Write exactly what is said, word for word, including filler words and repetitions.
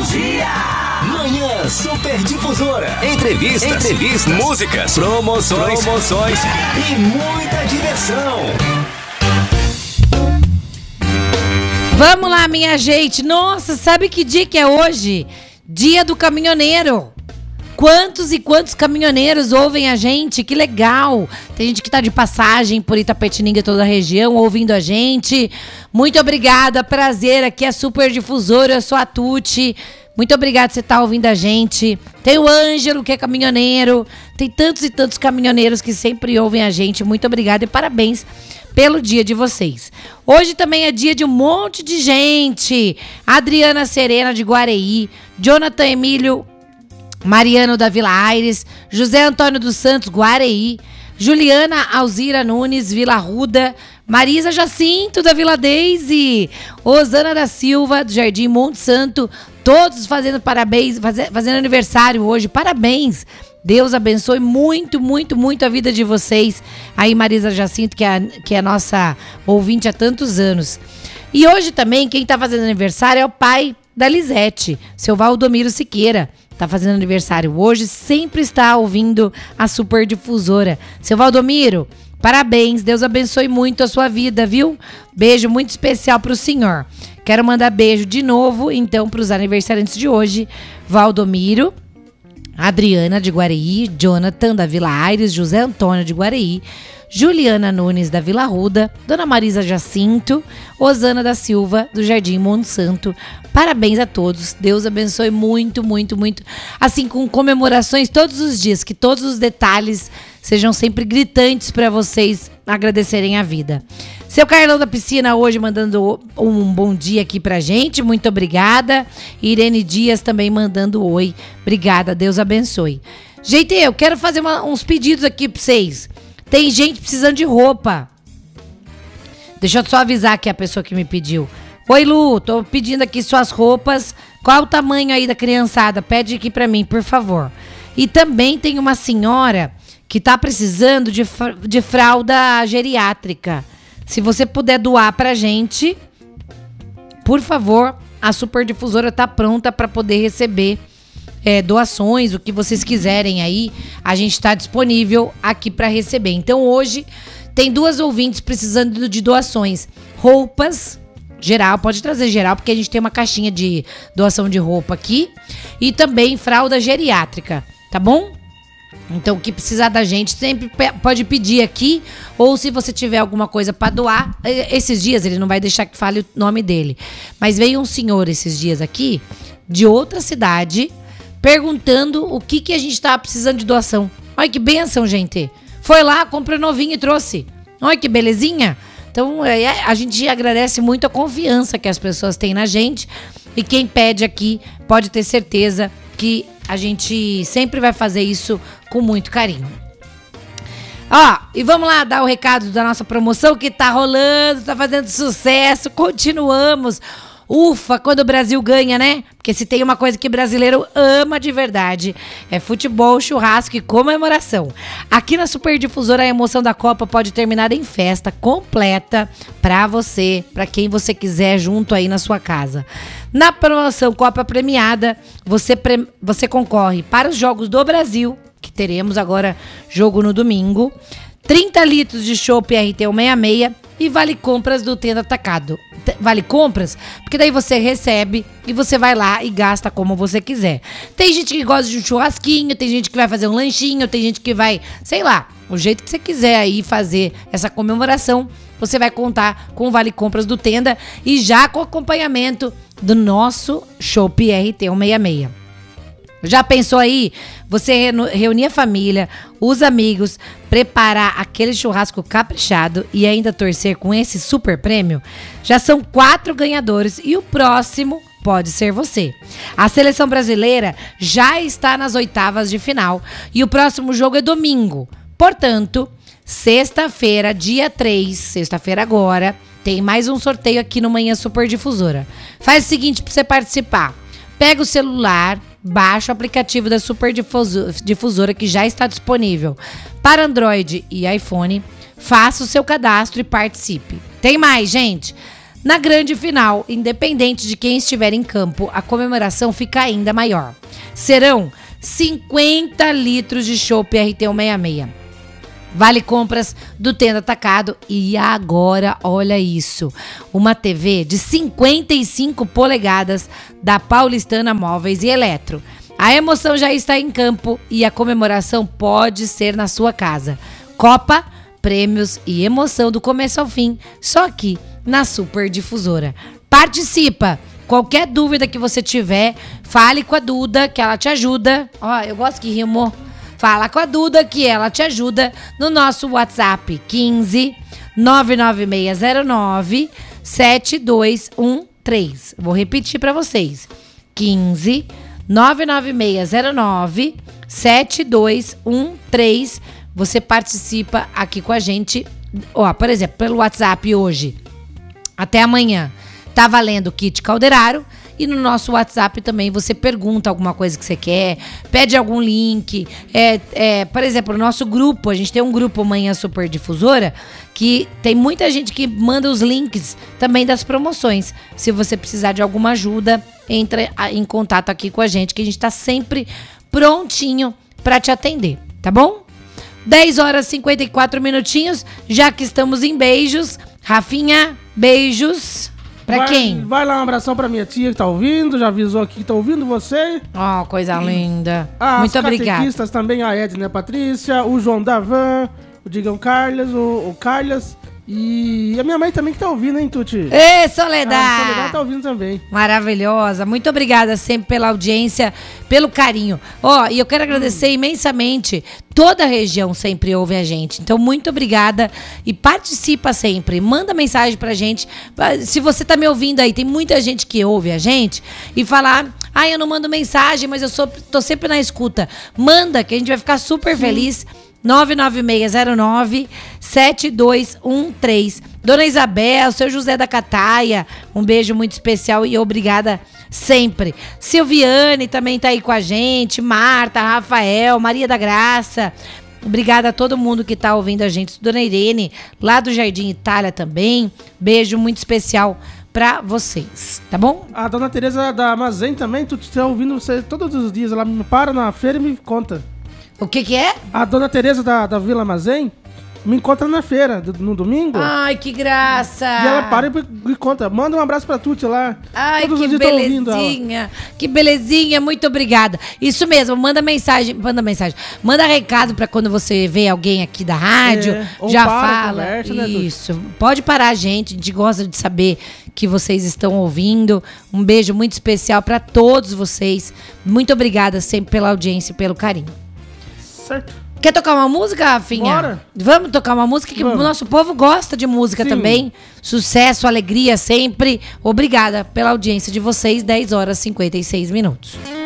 dia! Manhã Super Difusora. Entrevistas, Entrevistas, músicas, promoções, promoções e muita diversão. Vamos lá, minha gente. Nossa, sabe que dia que é hoje? Dia do caminhoneiro. Quantos e quantos caminhoneiros ouvem a gente? Que legal! Tem gente que tá de passagem por Itapetininga e toda a região ouvindo a gente. Muito obrigada, prazer. Aqui é a Super Difusora, eu sou a Tuti. Muito obrigada por você estar ouvindo a gente. Tem o Ângelo, que é caminhoneiro. Tem tantos e tantos caminhoneiros que sempre ouvem a gente. Muito obrigada e parabéns pelo dia de vocês. Hoje também é dia de um monte de gente. Adriana Serena, de Guareí. Jonathan Emílio Mariano da Vila Aires, José Antônio dos Santos, Guareí, Juliana Alzira Nunes, Vila Arruda, Marisa Jacinto da Vila Deise, Osana da Silva, do Jardim Monte Santo, todos fazendo parabéns, faz, fazendo aniversário hoje, parabéns. Deus abençoe muito, muito, muito a vida de vocês. Aí Marisa Jacinto, que é, a, que é a nossa ouvinte há tantos anos. E hoje também, quem tá fazendo aniversário é o pai da Lisete, seu Valdomiro Siqueira. Tá fazendo aniversário hoje, sempre está ouvindo a Super Difusora. Seu Valdomiro, parabéns, Deus abençoe muito a sua vida, viu? Beijo muito especial pro senhor. Quero mandar beijo de novo, então, pros aniversariantes de hoje. Valdomiro, Adriana de Guareí, Jonathan da Vila Aires, José Antônio de Guareí, Juliana Nunes da Vila Arruda, Dona Marisa Jacinto, Osana da Silva do Jardim Monte Santo. Parabéns a todos, Deus abençoe muito, muito, muito. Assim, com comemorações todos os dias, que todos os detalhes sejam sempre gritantes para vocês agradecerem a vida. Seu Carlão da Piscina hoje mandando um bom dia aqui pra gente, muito obrigada. Irene Dias também mandando oi, obrigada, Deus abençoe. Gente, eu quero fazer uma, uns pedidos aqui pra vocês. Tem gente precisando de roupa. Deixa eu só avisar aqui a pessoa que me pediu. Oi, Lu, tô pedindo aqui suas roupas. Qual o tamanho aí da criançada? Pede aqui pra mim, por favor. E também tem uma senhora que tá precisando de, de fralda geriátrica. Se você puder doar pra gente, por favor, a Super Difusora tá pronta pra poder receber É, doações, o que vocês quiserem aí, a gente está disponível aqui para receber. Então hoje tem duas ouvintes precisando de doações, roupas geral, pode trazer geral, porque a gente tem uma caixinha de doação de roupa aqui, e também fralda geriátrica, tá bom? Então o que precisar da gente sempre pode pedir aqui, ou se você tiver alguma coisa para doar, esses dias ele não vai deixar que fale o nome dele, mas veio um senhor esses dias aqui, de outra cidade, perguntando o que, que a gente tava precisando de doação. Olha que benção, gente. Foi lá, comprou novinho e trouxe. Olha que belezinha. Então, é, a gente agradece muito a confiança que as pessoas têm na gente. E quem pede aqui pode ter certeza que a gente sempre vai fazer isso com muito carinho. Ó, e vamos lá dar o recado da nossa promoção que tá rolando, tá fazendo sucesso. Continuamos. Ufa, quando o Brasil ganha, né? Porque se tem uma coisa que brasileiro ama de verdade, é futebol, churrasco e comemoração. Aqui na Super Difusora, a emoção da Copa pode terminar em festa completa pra você, pra quem você quiser, junto aí na sua casa. Na promoção Copa Premiada, você, pre- você concorre para os Jogos do Brasil, que teremos agora jogo no domingo, trinta litros de chopp R T cento e sessenta e seis e vale compras do Tenda Atacado. Vale compras, porque daí você recebe e você vai lá e gasta como você quiser. Tem gente que gosta de um churrasquinho, tem gente que vai fazer um lanchinho, tem gente que vai, sei lá, o jeito que você quiser aí fazer essa comemoração, você vai contar com o Vale Compras do Tenda e já com acompanhamento do nosso chopp R T cento e sessenta e seis. Já pensou aí? Você reunir a família, os amigos, preparar aquele churrasco caprichado e ainda torcer com esse super prêmio? Já são quatro ganhadores e o próximo pode ser você. A seleção brasileira já está nas oitavas de final e o próximo jogo é domingo. Portanto, sexta-feira, dia três, sexta-feira agora, tem mais um sorteio aqui no Manhã Super Difusora. Faz o seguinte para você participar. Pega o celular, baixa o aplicativo da Super Difusora que já está disponível para Android e iPhone. Faça o seu cadastro e participe. Tem mais, gente. Na grande final, independente de quem estiver em campo, a comemoração fica ainda maior. Serão cinquenta litros de chopp R T cento e sessenta e seis. Vale compras do Tenda Atacado e agora, olha isso, uma T V de cinquenta e cinco polegadas da Paulistana Móveis e Eletro. A emoção já está em campo e a comemoração pode ser na sua casa. Copa, prêmios e emoção do começo ao fim, só aqui na Super Difusora. Participa! Qualquer dúvida que você tiver, fale com a Duda, que ela te ajuda. Ó, eu gosto que rimou. Fala com a Duda, que ela te ajuda no nosso WhatsApp quinze nove nove seis zero nove sete dois um três. Vou repetir para vocês. quinze nove nove seis zero nove sete dois um três. Você participa aqui com a gente. Ó, por exemplo, pelo WhatsApp hoje, até amanhã, tá valendo o kit Calderaro. E no nosso WhatsApp também você pergunta alguma coisa que você quer, pede algum link. É, é, por exemplo, no nosso grupo, a gente tem um grupo Manhã Super Difusora, que tem muita gente que manda os links também das promoções. Se você precisar de alguma ajuda, entre em contato aqui com a gente, que a gente tá sempre prontinho para te atender, tá bom? dez horas e cinquenta e quatro minutinhos, já que estamos em beijos. Rafinha, beijos. Pra vai, quem? Vai lá, um abração pra minha tia que tá ouvindo, já avisou aqui que tá ouvindo você. Oh, coisa linda. As Muito obrigada. As catequistas também, a Edna, a Patrícia, o João Davan, o Digão Carlos, o, o Carlos e a minha mãe também que tá ouvindo, hein, Tuti? Ê, Soledad! A Soledad tá ouvindo também. Maravilhosa. Muito obrigada sempre pela audiência, pelo carinho. Ó, oh, e eu quero agradecer hum. imensamente. Toda a região sempre ouve a gente. Então, muito obrigada e participa sempre. Manda mensagem pra gente. Se você tá me ouvindo aí, tem muita gente que ouve a gente e fala, ah, eu não mando mensagem, mas eu sou, tô sempre na escuta. Manda, que a gente vai ficar super Sim. feliz. nove nove seis zero nove sete dois um três. Dona Isabel, seu José da Cataia, um beijo muito especial e obrigada sempre. Silviane também tá aí com a gente, Marta, Rafael, Maria da Graça. Obrigada a todo mundo que tá ouvindo a gente. Dona Irene, lá do Jardim Itália também. Beijo muito especial pra vocês, tá bom? A Dona Tereza da Armazém também, tu tá ouvindo você todos os dias. Ela me para na feira e me conta. O que que é? A Dona Tereza da, da Vila Armazém me encontra na feira, no domingo. Ai, que graça! E ela para e me conta. Manda um abraço pra Tuti lá. Ai, Todos que belezinha. Que belezinha, muito obrigada. Isso mesmo, manda mensagem, manda mensagem. Manda recado pra quando você vê alguém aqui da rádio. É, já fala. Conversa, né, isso. Pode parar, gente. A gente gosta de saber que vocês estão ouvindo. Um beijo muito especial pra todos vocês. Muito obrigada sempre pela audiência e pelo carinho. Certo. Quer tocar uma música, Rafinha? Bora. Vamos tocar uma música que Vamos. O nosso povo gosta de música Sim. também. Sucesso, alegria sempre. Obrigada pela audiência de vocês. dez horas e cinquenta e seis minutos.